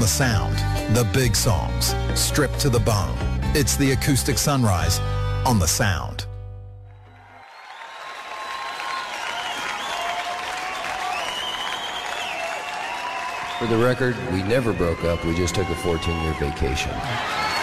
the sound, the big songs, stripped to the bone. It's the Acoustic Sunrise on the Sound. For the record, we never broke up. We just took a 14-year vacation.